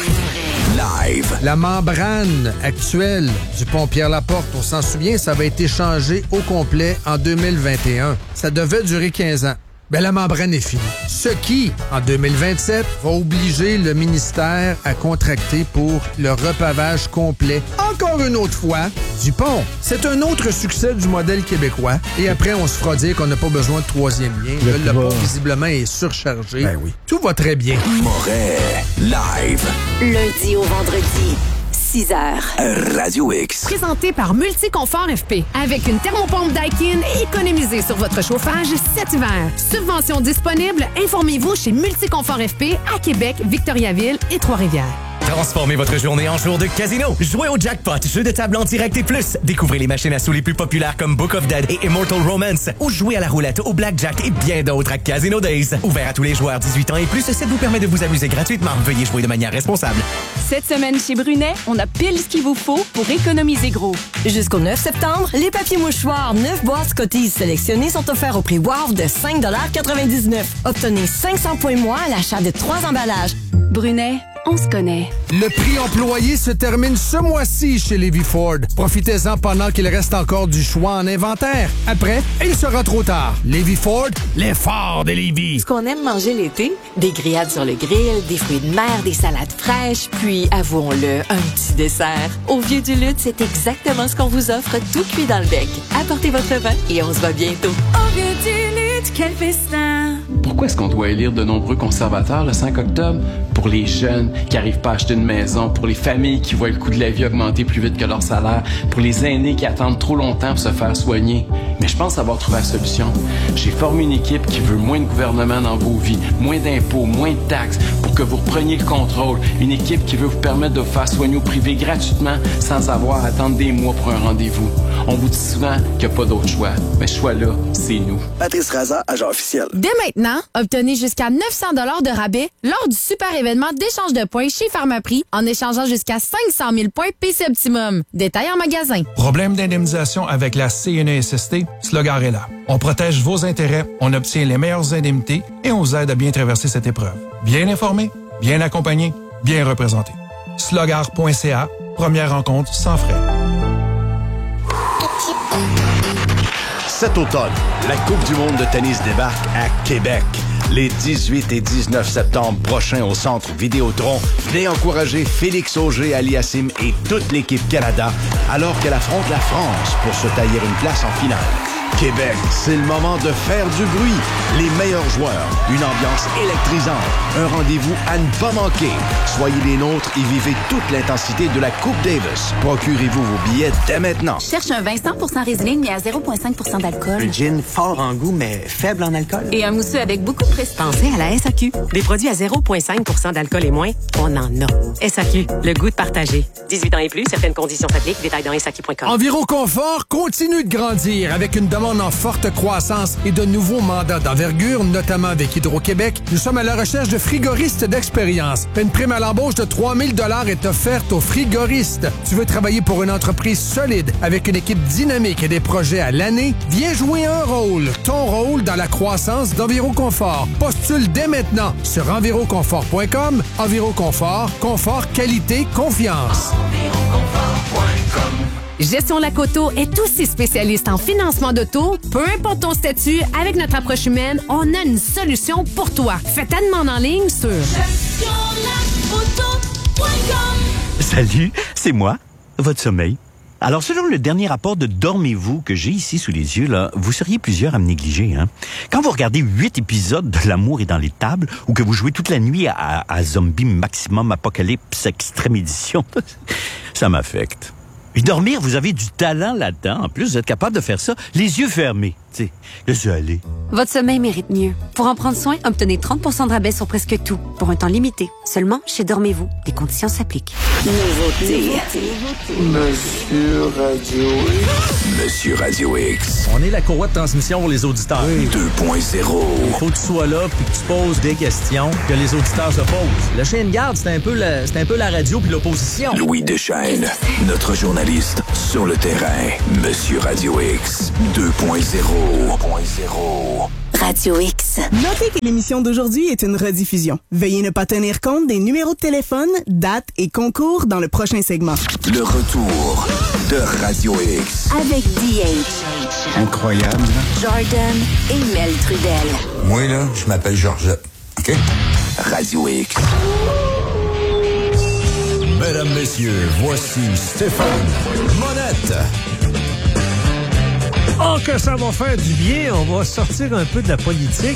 Live.
La membrane actuelle du pont Pierre-Laporte, on s'en souvient, ça avait été changé au complet en deux mille vingt et un. Ça devait durer quinze ans. Ben, la membrane est finie. Ce qui, en deux mille vingt-sept, va obliger le ministère à contracter pour le repavage complet, encore une autre fois, du pont. C'est un autre succès du modèle québécois. Et après, on se fera dire qu'on n'a pas besoin de troisième lien.
Le
Là, le
pouvoir.
pont, visiblement, est surchargé.
Ben oui.
Tout va très bien.
Moret. Live.
Lundi au vendredi, six heures.
Radio X.
Présenté par Multiconfort F P. Avec une thermopompe Daikin, économisez sur votre chauffage cet hiver. Subvention disponible, informez-vous chez Multiconfort F P à Québec, Victoriaville et Trois-Rivières.
Transformez votre journée en jour de casino. Jouez au jackpot, jeu de table en direct et plus. Découvrez les machines à sous les plus populaires comme Book of Dead et Immortal Romance. Ou jouez à la roulette, au blackjack et bien d'autres à Casino Days. Ouvert à tous les joueurs dix-huit ans et plus, ça vous permet de vous amuser gratuitement. Veuillez jouer de manière responsable.
Cette semaine chez Brunet, on a pile ce qu'il vous faut pour économiser gros.
Jusqu'au neuf septembre, les papiers mouchoirs neuf boîtes Scotties sélectionnées sont offerts au prix WOW de cinq quatre-vingt-dix-neuf. Obtenez cinq cents points moins à l'achat de trois emballages.
Brunet, on se connaît.
Le prix employé se termine ce mois-ci chez Levy Ford. Profitez-en pendant qu'il reste encore du choix en inventaire. Après, il sera trop tard. Levy Ford, l'effort de Lévis.
Ce qu'on aime manger l'été, des grillades sur le grill, des fruits de mer, des salades fraîches, puis, avouons-le, un petit dessert. Au Vieux du Lutte, c'est exactement ce qu'on vous offre, tout cuit dans le bec. Apportez votre vin et on se voit bientôt.
Au Vieux du Lutte, quel festin!
Pourquoi est-ce qu'on doit élire de nombreux conservateurs le cinq octobre? Pour les jeunes qui n'arrivent pas à acheter une maison, pour les familles qui voient le coût de la vie augmenter plus vite que leur salaire, pour les aînés qui attendent trop longtemps pour se faire soigner. Mais je pense avoir trouvé la solution. J'ai formé une équipe qui veut moins de gouvernement dans vos vies, moins d'impôts, moins de taxes, pour que vous repreniez le contrôle. Une équipe qui veut vous permettre de vous faire soigner au privé gratuitement sans avoir à attendre des mois pour un rendez-vous. On vous dit souvent qu'il n'y a pas d'autre choix. Mais ce choix-là, c'est nous.
Patrice Raza, agent officiel.
Dès maintenant, obtenez jusqu'à neuf cents dollars de rabais lors du super événement d'échange de points chez Pharmaprix en échangeant jusqu'à cinq cent mille points P C Optimum. Détail en magasin.
Problème d'indemnisation avec la C N E S S T? Slogar est là. On protège vos intérêts, on obtient les meilleures indemnités et on vous aide à bien traverser cette épreuve. Bien informé, bien accompagné, bien représenté. slogar point c a, première rencontre sans frais.
Cet automne, la Coupe du monde de tennis débarque à Québec. Les dix-huit et dix-neuf septembre prochains au Centre Vidéotron, venez encourager Félix Auger-Aliassime et toute l'équipe Canada alors qu'elle affronte la France pour se tailler une place en finale. Québec, c'est le moment de faire du bruit. Les meilleurs joueurs, une ambiance électrisante, un rendez-vous à ne pas manquer. Soyez les nôtres et vivez toute l'intensité de la Coupe Davis. Procurez-vous vos billets dès maintenant.
Cherche un vin cent pour cent Riesling, mais à zéro virgule cinq pour cent d'alcool.
Un gin fort en goût, mais faible en alcool.
Et un mousseux avec beaucoup de prestige.
Pensez à la S A Q. Des produits à zéro virgule cinq pour cent d'alcool et moins, on en a. S A Q, le goût de partager. dix-huit ans et plus, certaines conditions s'appliquent. Détails dans S A Q point com.
Enviroconfort continue de grandir avec une demande en forte croissance et de nouveaux mandats d'envergure, notamment avec Hydro-Québec. Nous sommes à la recherche de frigoristes d'expérience. Une prime à l'embauche de trois mille dollars est offerte aux frigoristes. Tu veux travailler pour une entreprise solide avec une équipe dynamique et des projets à l'année? Viens jouer un rôle. Ton rôle dans la croissance d'Enviroconfort. Postule dès maintenant sur enviroconfort point com. Enviroconfort, confort, qualité, confiance.
Gestion Lacoto est aussi spécialiste en financement d'auto. Peu importe ton statut, avec notre approche humaine, on a une solution pour toi. Fais ta demande en ligne sur gestion lacoto point com.
Salut, c'est moi, votre sommeil. Alors, selon le dernier rapport de Dormez-vous que j'ai ici sous les yeux, là, vous seriez plusieurs à me négliger. Hein? Quand vous regardez huit épisodes de L'amour est dans les tables ou que vous jouez toute la nuit à, à Zombie Maximum Apocalypse Extrême Édition, ça m'affecte. Et dormir, vous avez du talent là-dedans. En plus, vous êtes capable de faire ça les yeux fermés. Tu sais, laissez aller.
Votre sommeil mérite mieux. Pour en prendre soin, obtenez trente pour cent de rabais sur presque tout, pour un temps limité. Seulement chez Dormez-vous. Les conditions s'appliquent.
Nouveauté. Monsieur Radio X. Monsieur Radio X.
On est la courroie de transmission pour les auditeurs.
Oui. deux point zéro.
Il faut que tu sois là puis que tu poses des questions que les auditeurs se posent. Le chien de garde, c'est un peu la, c'est un peu la radio puis l'opposition.
Louis Deschênes, notre journaliste sur le terrain. Monsieur Radio X. deux point zéro.
Radio X.
Notez que l'émission d'aujourd'hui est une rediffusion. Veuillez ne pas tenir compte des numéros de téléphone, dates et concours dans le prochain segment.
Le retour de Radio X.
Avec D H.
Incroyable.
Jordan et Mel Trudel.
Moi, là, je m'appelle Georgette. OK? Radio X.
Mesdames, messieurs, voici Stéphane Monette.
Oh, que ça va faire du bien. On va sortir un peu de la politique.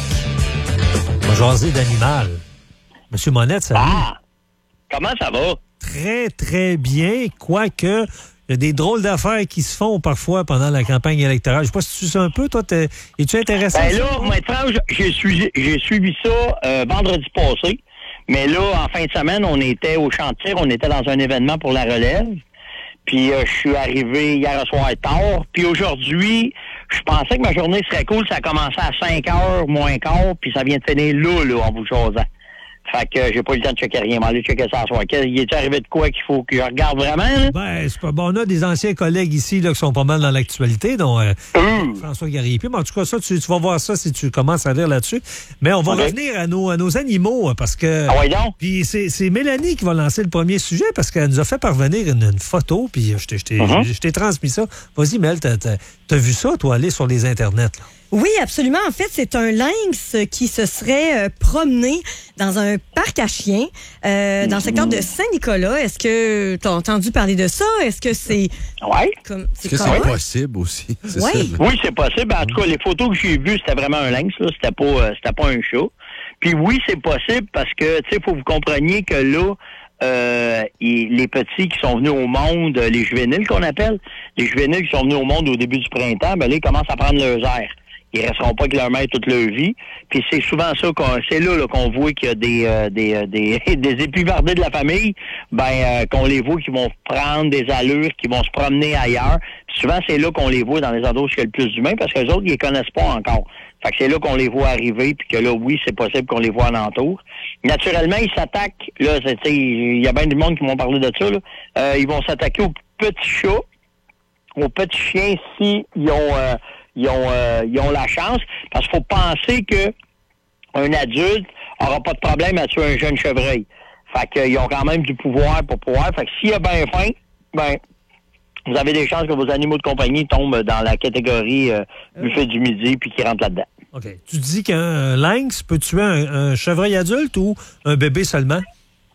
On va jaser d'animal. Monsieur Monette, salut.
Ah! Comment ça va?
Très, très bien. Quoique, il y a des drôles d'affaires qui se font parfois pendant la campagne électorale. Je sais pas si tu sais un peu, toi, t'es, es-tu intéressé?
Ben là, moi, être franc, j'ai suivi, j'ai suivi ça euh, vendredi passé. Mais là, en fin de semaine, on était au Chantier, on était dans un événement pour la relève. Puis euh, je suis arrivé hier soir tard. Puis aujourd'hui, je pensais que ma journée serait cool. Ça a commencé à cinq heures, moins quart, puis ça vient de finir là, là, en vous jasant. Fait que euh, j'ai pas eu le temps de checker rien. M'aller checker ça ce soir. Il est arrivé de quoi qu'il faut que je regarde vraiment, là?
Ben, c'est pas bon. On a des anciens collègues ici là, qui sont pas mal dans l'actualité, dont euh, mmh. François Gariépy. Mais en tout cas, ça, tu, tu vas voir ça si tu commences à lire là-dessus. Mais on va okay. revenir à nos, à nos animaux, parce que...
Ah ouais, donc?
Puis c'est, c'est Mélanie qui va lancer le premier sujet, parce qu'elle nous a fait parvenir une, une photo, puis je t'ai, je t'ai, mmh. je t'ai transmis ça. Vas-y, Mel, t'as, t'as, t'as vu ça, toi, aller sur les internets, là?
Oui, absolument. En fait, c'est un lynx qui se serait euh, promené dans un parc à chiens euh, dans le secteur de Saint-Nicolas. Est-ce que tu as entendu parler de ça? Est-ce que c'est...
Oui.
Comme, c'est Est-ce que c'est possible aussi? C'est
ouais.
ça,
oui, c'est possible. En tout cas, les photos que j'ai vues, c'était vraiment un lynx. Là. C'était pas, euh, c'était pas un chat. Puis oui, c'est possible parce que, tu sais, il faut que vous compreniez que là, Euh, les petits qui sont venus au monde, les juvéniles qu'on appelle, les juvéniles qui sont venus au monde au début du printemps, ben là, ils commencent à prendre leurs airs. Ils resteront pas avec leur mère toute leur vie. Puis c'est souvent ça qu'on, c'est là, là qu'on voit qu'il y a des euh, des euh, des, des épivardés de la famille, ben euh, qu'on les voit qui vont prendre des allures, qui vont se promener ailleurs. Puis souvent c'est là qu'on les voit dans les endroits où il y a le plus d'humains, parce que les autres ils les connaissent pas encore. Fait que c'est là qu'on les voit arriver, puis que là oui c'est possible qu'on les voit alentour. Naturellement ils s'attaquent. Là, il y a bien du monde qui m'ont parlé de ça. Là. Euh, ils vont s'attaquer aux petits chats, aux petits chiens si ils ont euh, Ils ont, euh, ils ont la chance, parce qu'il faut penser que un adulte aura pas de problème à tuer un jeune chevreuil. Fait qu'ils ont quand même du pouvoir pour pouvoir. Fait que s'il y a bien faim, ben, vous avez des chances que vos animaux de compagnie tombent dans la catégorie euh, buffet du midi puis qu'ils rentrent là-dedans.
OK. Tu dis qu'un lynx peut tuer un, un chevreuil adulte ou un bébé seulement?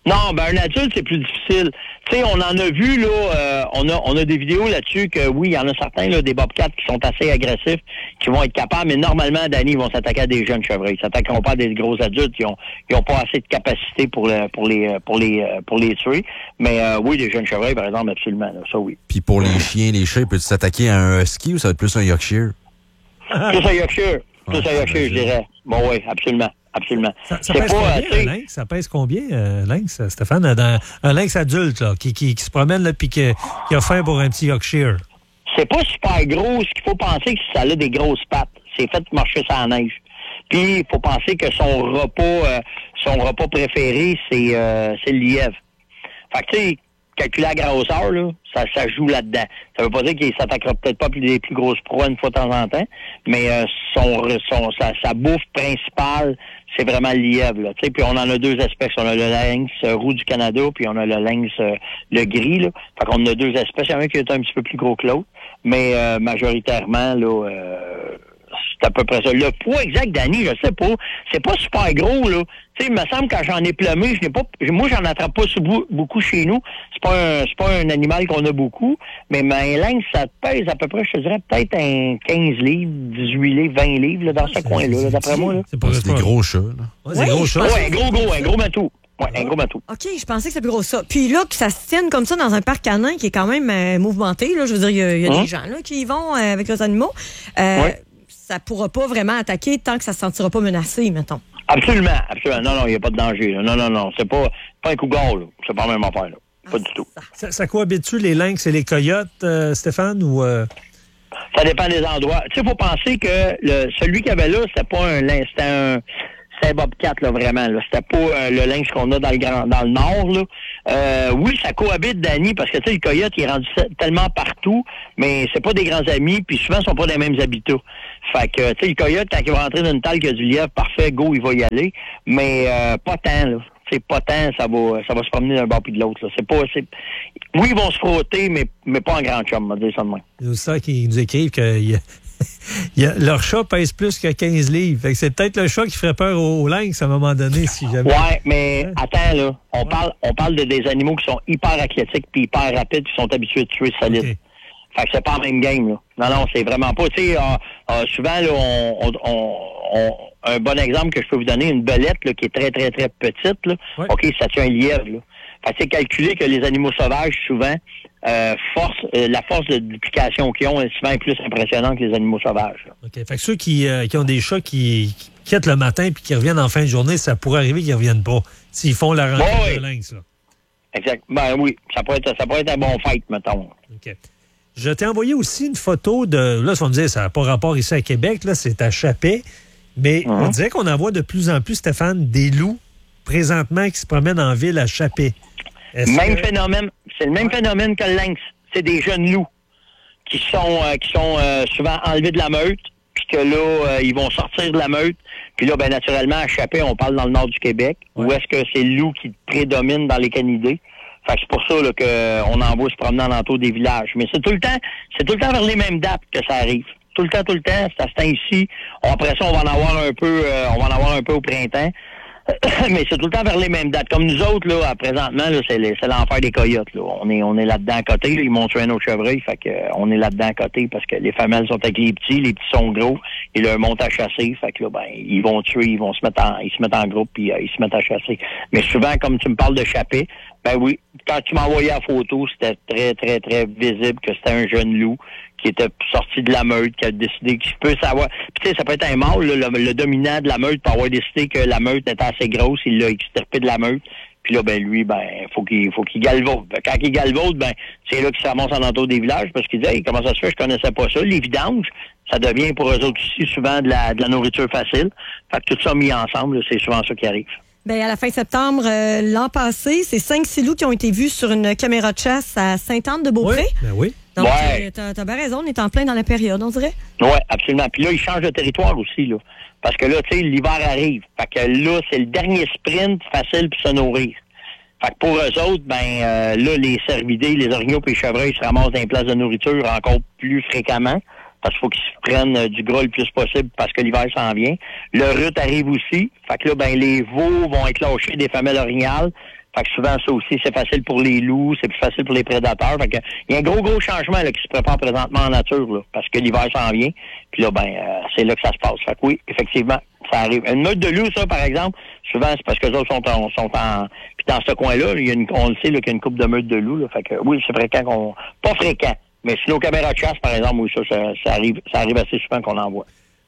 Non, ben un adulte, c'est plus difficile. Tu sais, on en a vu, là, euh, on a on a des vidéos là-dessus que, oui, il y en a certains, là, des bobcats qui sont assez agressifs, qui vont être capables, mais normalement, Danny, ils vont s'attaquer à des jeunes chevreuils. Ils s'attaqueront pas à des gros adultes qui ont qui ont pas assez de capacité pour le, pour les pour les pour les tuer. Mais euh, oui, des jeunes chevreuils, par exemple, absolument, là, ça oui.
Puis pour les chiens, les chats, peux-tu s'attaquer à un husky ou ça va être plus un Yorkshire?
Plus un Yorkshire. Plus un Yorkshire, je dirais. Bon, oui, absolument. Absolument.
Ça, ça pèse pas, combien, un lynx? Ça pèse combien, euh, lynx, Stéphane? Dans, un lynx adulte, là, qui, qui, qui se promène, là, puis qui, qui a faim pour un petit Yorkshire.
C'est pas super gros. Ce qu'il faut penser, que ça a des grosses pattes. C'est fait de marcher sur la neige. Puis, il faut penser que son repas, euh, son repas préféré, c'est, euh, c'est le lièvre. Fait que, tu sais, calculer la grosseur, là, ça, ça joue là-dedans. Ça veut pas dire qu'il s'attaquera peut-être pas à des plus grosses proies une fois de temps en temps, mais euh, son, son, sa, sa bouffe principale, c'est vraiment le lièvre. Là. Puis on en a deux espèces. On a le lynx euh, roux du Canada, puis on a le lynx euh, le gris. Là. Fait qu'on a deux espèces. Il y en a un qui est un petit peu plus gros que l'autre, mais euh, majoritairement, là, euh, c'est à peu près ça. Le poids exact, Danny, je sais pas. C'est pas super gros, là. Tu sais, il me semble quand j'en ai plumé, je n'ai pas. Moi, j'en attrape pas beaucoup chez nous. C'est pas un, c'est pas un animal qu'on a beaucoup. Mais un lynx, ça pèse à peu près, je te dirais, peut-être un quinze livres, dix-huit livres, vingt livres, là, dans ce coin-là, là, d'après moi, là.
C'est pas des gros chats, là.
Ouais, c'est des gros chats.
Ouais, un gros, gros, un gros matou. Ouais, un gros bateau.
OK, je pensais que c'était plus gros que ça. Puis là, que ça se tienne comme ça dans un parc canin qui est quand même euh, mouvementé, là, je veux dire, il y a, y a hein? des gens là, qui y vont euh, avec les animaux. Euh, ouais. Ça pourra pas vraiment attaquer tant que ça se sentira pas menacé, mettons.
Absolument, absolument. Non, non, il n'y a pas de danger. Là. Non, non, non. C'est pas, pas un cougar, là. C'est pas la même affaire, là. Pas ah, du tout.
Ça, ça cohabite-tu les lynx et les coyotes, euh, Stéphane, ou... Euh...
Ça dépend des endroits. Tu sais, il faut penser que le, celui qu'il y avait là, c'était pas un lynx, c'était un... C'était un bobcat, là, vraiment. Là. C'était pas euh, le lynx qu'on a dans le grand, dans le nord, là. Euh, oui, ça cohabite, Danny, parce que, tu sais, le coyote, il est rendu tellement partout, mais c'est pas des grands amis, puis souvent, ils sont pas dans les mêmes habitats. Fait que, tu sais, le coyote, quand il va rentrer dans une talle qui a du lièvre, parfait, go, il va y aller. Mais euh, pas tant, là. C'est pas tant, ça va, ça va se promener d'un bord puis de l'autre, là. C'est pas, c'est... Oui, ils vont se frotter, mais, mais pas en grand chum, on va dire ça de même.
Il y a ça qui nous écrivent que... Y a... Il y a, leur chat pèse plus que quinze livres. Fait que c'est peut-être le chat qui ferait peur au, au lynx à un moment donné, si jamais.
Ouais, mais ouais. attends, là. On, ouais. parle, on parle de des animaux qui sont hyper athlétiques puis hyper rapides, qui sont habitués de tuer solide. Okay. Fait que c'est pas la même game, là. Non, non, c'est vraiment pas. Tu sais, euh, euh, souvent, là, on, on, on, on, un bon exemple que je peux vous donner, une belette, là, qui est très, très, très petite, là. Ouais. OK, ça tue un lièvre, là. Fait que c'est calculé que les animaux sauvages, souvent, euh, force, euh, la force de duplication qu'ils ont est souvent plus impressionnante que les animaux sauvages. Là.
OK. Fait que ceux qui, euh, qui ont des chats qui, qui quittent le matin puis qui reviennent en fin de journée, ça pourrait arriver qu'ils ne reviennent pas s'ils font la rencontre bon, oui. de lynx. Là.
Exact. Ben oui, ça pourrait être, ça pourrait être un bon fight, mettons.
OK. Je t'ai envoyé aussi une photo de... Là, ça va me dire, ça n'a pas rapport ici à Québec, là, c'est à Chapet. Mais mm-hmm. on dirait qu'on en voit de plus en plus, Stéphane, des loups présentement qui se promènent en ville à Chapet.
Est-ce même que... phénomène, c'est le même ouais. phénomène que le lynx. C'est des jeunes loups qui sont euh, qui sont euh, souvent enlevés de la meute, puis que là, euh, ils vont sortir de la meute. Puis là, ben naturellement, à Chapet, on parle dans le nord du Québec, ouais. où est-ce que c'est le loup qui prédomine dans les canidés. Fait que c'est pour ça là, qu'on envoie se promener en entour des villages. Mais c'est tout le temps, c'est tout le temps vers les mêmes dates que ça arrive. Tout le temps, tout le temps, c'est à ce temps-ci. Après ça, on va en avoir un peu, euh, on va en avoir un peu au printemps. Mais c'est tout le temps vers les mêmes dates. Comme nous autres, là, présentement, là, c'est, les, c'est l'enfer des coyotes. Là. On est, on est là-dedans à côté. Là. Ils m'ont tué un autre chevreuil. Fait que, euh, on est là-dedans à côté parce que les femelles sont avec les petits, les petits sont gros. Ils leur montent à chasser. Fait que là, ben, ils vont tuer, ils vont se mettre en, ils se mettent en groupe puis euh, ils se mettent à chasser. Mais souvent, comme tu me parles de Chapet, ben oui, quand tu m'envoyais la photo, c'était très, très, très visible que c'était un jeune loup qui était sorti de la meute, qui a décidé qu'il peut savoir. Puis tu sais, ça peut être un mâle, le, le dominant de la meute peut avoir décidé que la meute était assez grosse, il l'a extirpé de la meute. Puis là, ben lui, ben, faut qu'il faut qu'il galvaude. Quand il galvaude, ben, c'est là qu'il s'amorce en entour des villages parce qu'il dit hey, comment ça se fait, je connaissais pas ça. Les vidanges, ça devient pour eux autres aussi souvent de la de la nourriture facile. Fait que tout ça mis ensemble, c'est souvent ça qui arrive.
Bien, à la fin septembre, euh, l'an passé, c'est cinq six loups qui ont été vus sur une caméra de chasse à Sainte-Anne-de-Beaupré.
Oui, ben oui.
Donc,
ouais.
t'as, t'as bien raison, on est en plein dans la période, on dirait.
Oui, absolument. Puis là, ils changent de territoire aussi, là. Parce que là, tu sais, l'hiver arrive. Fait que là, c'est le dernier sprint facile pour se nourrir. Fait que pour eux autres, ben euh, là, les cervidés, les orignaux et les chevreuils se ramassent dans les places de nourriture encore plus fréquemment. Parce qu'il faut qu'ils se prennent euh, du gras le plus possible parce que l'hiver s'en vient. Le rut arrive aussi. Fait que là, ben les veaux vont être lâchés des femelles orignales. Fait que souvent, ça aussi, c'est facile pour les loups, c'est plus facile pour les prédateurs. Fait que il y a un gros, gros changement là, qui se prépare présentement en nature, là, parce que l'hiver s'en vient. Puis là, ben, euh, c'est là que ça se passe. Fait que oui, effectivement, ça arrive. Une meute de loups, ça, par exemple, souvent, c'est parce que les autres sont en... Sont en puis dans ce coin-là, il y a une, on le sait là, qu'il y a une couple de meutes de loups. Là, fait que oui, c'est fréquent qu'on... Pas fréquent, mais sur nos caméras de chasse, par exemple, oui, ça, ça, ça arrive ça arrive assez souvent qu'on en voit.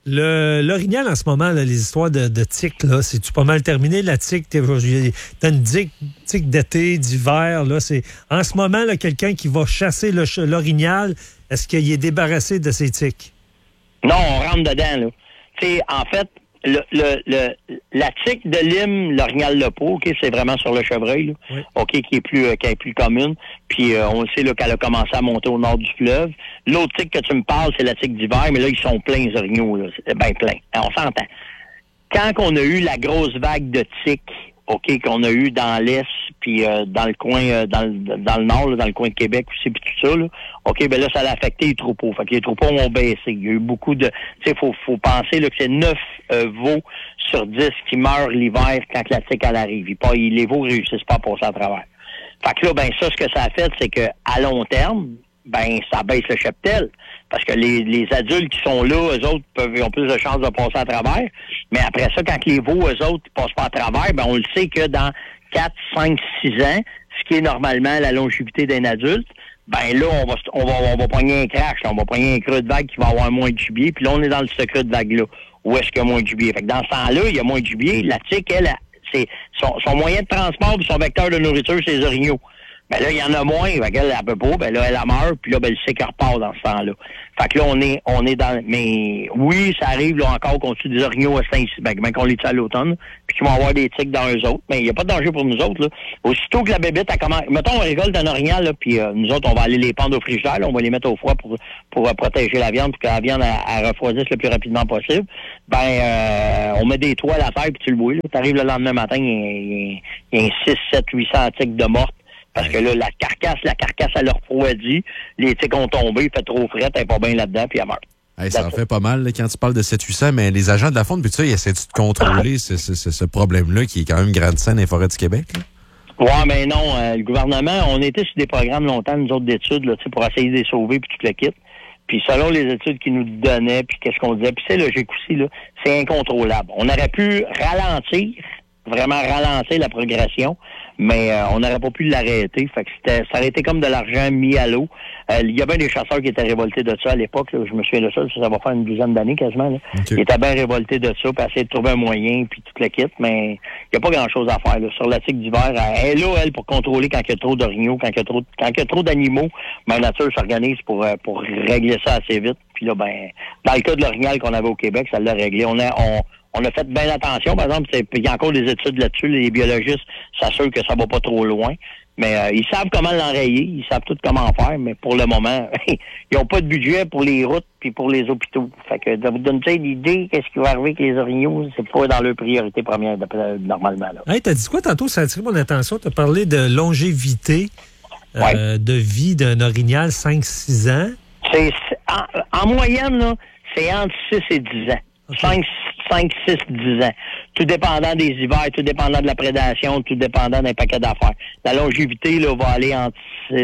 Le, l'orignal, en ce moment, là, les histoires de, de tiques, là, c'est-tu pas mal terminé, la tique? T'as une tique, tique d'été, d'hiver, là, c'est... En ce moment, là, quelqu'un qui va chasser le, l'orignal, est-ce qu'il est débarrassé de ses tiques?
Non, on rentre dedans, là. Tu sais, en fait, le, le, le, la tique de lime, l'orignal lepeau, OK, c'est vraiment sur le chevreuil, là, oui. OK, qui est plus, euh, qui est plus commune. Puis, euh, on le sait, là, qu'elle a commencé à monter au nord du fleuve. L'autre tique que tu me parles, c'est la tique d'hiver, mais là, ils sont pleins, les orignaux, là. C'est bien plein. On s'entend. Quand on a eu la grosse vague de tiques, OK, qu'on a eu dans l'Est, puis euh, dans le coin, euh, dans, le, dans le nord, là, dans le coin de Québec aussi, puis tout ça, là, OK, ben là, ça a affecté les troupeaux. Fait que les troupeaux ont baissé. Il y a eu beaucoup de... Tu sais, faut, faut penser là, que c'est neuf euh, veaux sur dix qui meurent l'hiver quand la tique, elle arrive. Et pas, les veaux réussissent pas à passer à travers. Fait que là, ben ça, ce que ça a fait, c'est que à long terme, ben ça baisse le cheptel. Parce que les, les adultes qui sont là, eux autres, peuvent, ont plus de chances de passer à travers. Mais après ça, quand les veaux, eux autres, ne passent pas à travers, ben on le sait que dans quatre, cinq, six ans, ce qui est normalement la longévité d'un adulte, ben là, on va on va, on va pogner un crash, on va pogner un creux de vague qui va avoir moins de gibier, puis là, on est dans ce creux de vague-là. Où est-ce qu'il y a moins de gibier? Fait que dans ce temps-là, il y a moins de gibier. La tique, elle, c'est son, son moyen de transport, son vecteur de nourriture, c'est les orignaux. Ben là, il y en a moins, fait qu'elle, elle peut pas, ben là, elle a meurt, puis là, ben, le cycle repart dans ce temps-là. Fait que là, on est, on est dans, mais oui, ça arrive, là, encore, qu'on tue des orignaux à cinq, ben, ben qu'on les tue à l'automne, puis qu'ils vont avoir des tiques dans eux autres, mais il n'y a pas de danger pour nous autres, là. Aussitôt que la bébête, elle commence, mettons, on récolte un orignal, là, puis euh, nous autres, on va aller les pendre au frigidaire, là, on va les mettre au froid pour, pour euh, protéger la viande, pour que la viande, elle, elle refroidisse le plus rapidement possible. Ben, euh, on met des toiles à terre, puis tu le vois, là. T'arrives le lendemain matin, il y, y, y a un six, sept, huit cents tiques de mortes. Parce que là, la carcasse, la carcasse, elle a refroidi. Les tiques ont tombé, il fait trop frais, elle n'est pas bien là-dedans, puis elle meurt.
Hey, ça en fait pas mal là, quand tu parles de sept huit cents, mais les agents de la faune, puis ça, ils essaient de contrôler ce, ce, ce, ce problème-là qui est quand même grandissant dans les forêts du Québec?
Oui, mais non. Euh, le gouvernement, on était sur des programmes longtemps, nous autres, d'études, là, pour essayer de les sauver, puis tout le kit. Puis selon les études qu'ils nous donnaient, puis qu'est-ce qu'on disait, puis c'est logique aussi, là, c'est incontrôlable. On aurait pu ralentir, vraiment ralentir la progression, mais euh, on n'aurait pas pu l'arrêter. Fait que c'était, ça aurait été comme de l'argent mis à l'eau. Euh, il y a bien des chasseurs qui étaient révoltés de ça à l'époque. Là, je me souviens de ça, ça va faire une douzaine d'années quasiment. Là. Okay. Ils étaient bien révoltés de ça, puis essayer de trouver un moyen, puis tout le kit, mais il n'y a pas grand-chose à faire. Là. Sur la tique d'hiver, elle est là, elle, pour contrôler quand il y a trop d'orignaux, quand il y a trop, quand il y a trop d'animaux. Ben, la nature s'organise pour, pour régler ça assez vite. Puis là, ben, dans le cas de l'orignal qu'on avait au Québec, ça l'a réglé. On a, on, On a fait bien attention, par exemple, il y a encore des études là-dessus, les biologistes s'assurent que ça va pas trop loin, mais euh, ils savent comment l'enrayer, ils savent tout comment faire, mais pour le moment, ils n'ont pas de budget pour les routes puis pour les hôpitaux. Fait que de vous donner l'idée, qu'est-ce qui va arriver avec les orignaux, c'est pas dans leur priorité première normalement. Là.
Hey, t'as dit quoi tantôt, ça a attiré mon attention, t'as parlé de longévité euh, ouais. de vie d'un orignal cinq six ans.
C'est, en, en moyenne, là, c'est entre six et dix ans. Okay. cinq, six, dix ans. Tout dépendant des hivers, tout dépendant de la prédation, tout dépendant d'un paquet d'affaires. La longévité là, va aller entre six,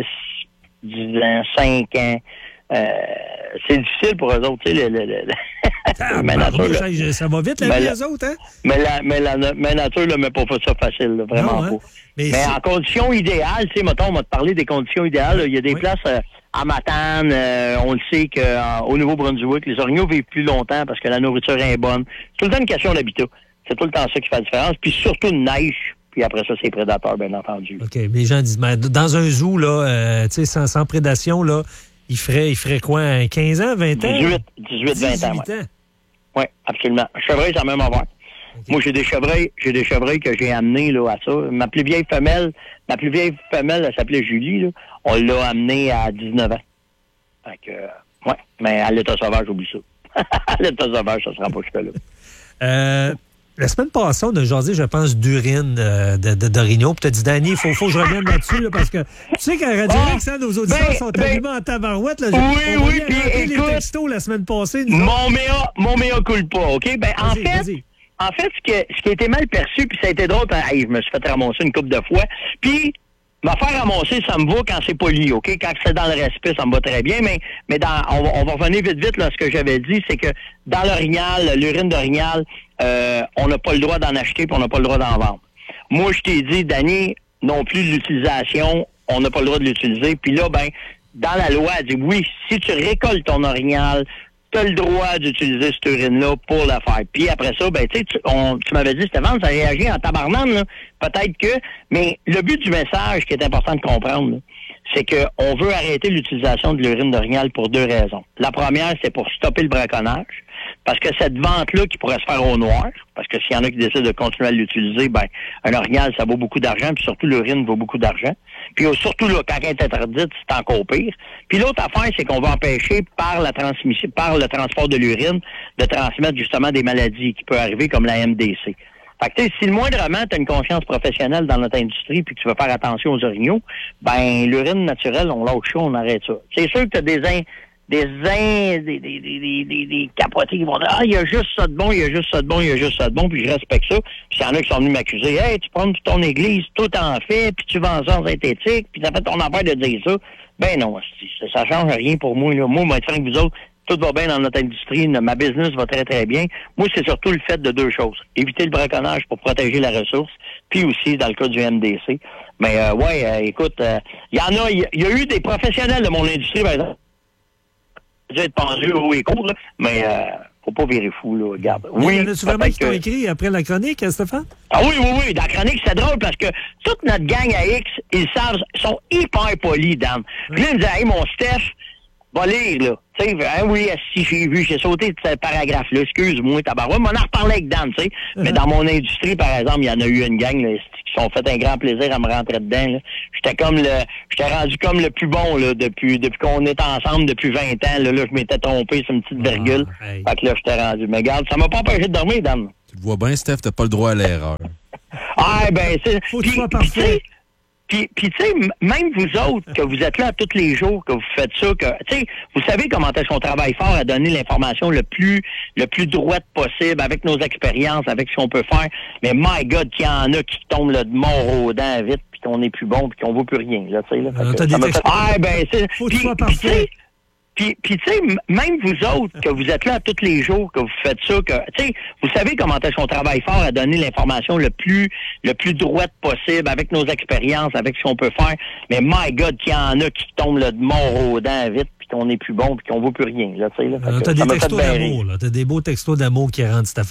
dix ans, cinq ans. Euh, c'est difficile pour eux autres, tu sais, le, le, le,
ah, mais bah, nature, ça, là, ça va vite, la vie, les autres, hein?
Mais la, mais la, mais nature, là, met pas ça facile, là, vraiment non, hein? pas. Mais, mais en conditions idéales, tu sais, mettons, on va te parler des conditions idéales, il y a des oui. places euh, à Matane, euh, on le sait qu'au euh, Nouveau-Brunswick, les orignaux vivent plus longtemps parce que la nourriture est bonne. C'est tout le temps une question d'habitat. C'est tout le temps ça qui fait la différence. Puis surtout une neige. Puis après ça, c'est les prédateurs, bien entendu.
OK. Mais les gens disent, mais dans un zoo, là, euh, tu sais, sans, sans prédation, là, il ferait, il ferait quoi, quinze ans, vingt ans?
dix-huit, dix-huit, vingt ans. Oui, ouais, absolument. Chevreuil, c'est la même affaire. Okay. Moi, j'ai des chevreuils, j'ai des chevreuils que j'ai amenés là, à ça. Ma plus vieille femelle, ma plus vieille femelle, elle s'appelait Julie, là. On l'a amenée à dix-neuf ans. Fait que, euh, ouais, mais à l'état sauvage, j'oublie ça. À l'état sauvage, ça se rend pas jusque-là.
Euh, la semaine passée, on a jasé, je pense, d'urine euh, de, de, d'orignaux. Puis t'as dit, Danny, il faut, faut que je revienne là-dessus, là, parce que tu sais qu'à Radio X, ah, nos auditeurs ben, sont ben, allumés en tabarouette. Là,
oui,
on
oui, puis écoute,
les textos la semaine passée.
Mon méa, mon méa coule pas, OK? Ben, en
vas-y,
fait,
vas-y.
en fait, ce qui, a, ce qui a été mal perçu, puis ça a été drôle, hey, je me suis fait ramasser une couple de fois, puis me faire ramasser, ça me va quand c'est poli, OK? Quand c'est dans le respect, ça me va très bien, mais, mais dans, on, on va revenir vite, vite, là, ce que j'avais dit, c'est que dans l'orignal, l'urine d'orignal, euh, on n'a pas le droit d'en acheter, puis on n'a pas le droit d'en vendre. Moi, je t'ai dit, Danny, non plus l'utilisation, on n'a pas le droit de l'utiliser, puis là, ben, dans la loi, elle dit, oui, si tu récoltes ton orignal, tu as le droit d'utiliser cette urine-là pour la faire. Puis après ça, ben tu sais, tu, on, tu m'avais dit, Stéphane, ça réagit en tabarnane, là. Peut-être que, mais le but du message qui est important de comprendre, là, c'est qu'on veut arrêter l'utilisation de l'urine d'orignal pour deux raisons. La première, c'est pour stopper le braconnage, parce que cette vente-là qui pourrait se faire au noir, parce que s'il y en a qui décident de continuer à l'utiliser, ben un orignal, ça vaut beaucoup d'argent, puis surtout l'urine vaut beaucoup d'argent. Puis surtout là, quand elle est interdite, c'est encore pire. Puis l'autre affaire, c'est qu'on va empêcher par la transmission, par le transport de l'urine, de transmettre justement des maladies qui peuvent arriver comme la M D C. Fait que tu sais, si le moindrement tu as une conscience professionnelle dans notre industrie puis que tu veux faire attention aux orignaux, ben l'urine naturelle, on lâche ça, on arrête ça. C'est sûr que tu as des in, des in, des, des, des, des, des capotés qui vont dire, ah, il y a juste ça de bon, il y a juste ça de bon, il y a juste ça de bon, puis je respecte ça. Puis il y en a qui sont venus m'accuser, hey, tu prends ton église, tout en fait, puis tu vends ça en synthétique, puis ça fait ton affaire de dire ça. Ben non, ça, ça change rien pour moi, là. Moi, moi, être franc que vous autres, tout va bien dans notre industrie, ma business va très, très bien. Moi, c'est surtout le fait de deux choses. Éviter le braconnage pour protéger la ressource, puis aussi, dans le cas du M D C. Mais, euh, ouais, euh, écoute, il euh, y en a, il y, y a eu des professionnels de mon industrie, par exemple, dû être pendus haut et court, là, mais euh, faut pas virer fou, là, regarde. Oui,
y en a-tu vraiment qui t'ont écrit après la chronique, Stéphane?
Ah oui, oui, oui, dans la chronique, c'est drôle parce que toute notre gang à X, ils savent, sont hyper polis, Dan. Puis là, ils me disaient, hey, mon Steph, va lire, là. Tu sais, hein, oui, si j'ai vu, j'ai sauté de ce paragraphe-là, excuse-moi, tabarouette, mais on en reparlait avec Dan, tu sais. Uh-huh. Mais dans mon industrie, par exemple, il y en a eu une gang, là, qui sont fait un grand plaisir à me rentrer dedans, là. J'étais comme le, j'étais rendu comme le plus bon, là, depuis, depuis qu'on est ensemble depuis vingt ans, là, là, je m'étais trompé sur une petite virgule. Ah, hey. Fait que là, j'étais rendu. Mais regarde, ça m'a pas empêché de dormir, Dan.
Tu le vois bien, Steph, t'as pas le droit à l'erreur.
Ah, ben, c'est.
Faut que tu sois parfait.
Puis, puis tu sais, même vous autres, que vous êtes là tous les jours, que vous faites ça, que tu sais, vous savez comment est-ce qu'on travaille fort à donner l'information le plus le plus droite possible, avec nos expériences, avec ce qu'on peut faire. Mais my God, qu'il y en a qui tombent là, de mort aux dents vite, puis qu'on n'est plus bon, puis qu'on vaut plus rien, là, tu sais. Là,
euh,
que, ça me fait... Ah, ben, c'est...
Faut que tu sois parfait.
Puis, puis tu sais, même vous autres, que vous êtes là tous les jours, que vous faites ça, que tu sais, vous savez comment est-ce qu'on travaille fort à donner l'information le plus le plus droite possible, avec nos expériences, avec ce qu'on peut faire. Mais my God, qu'il y en a qui tombent là, de mort aux dents vite, puis qu'on n'est plus bon, puis qu'on vaut plus rien, là, tu sais. Là,
euh, t'as des textos d'amour, là. T'as des beaux textos d'amour qui rentrent,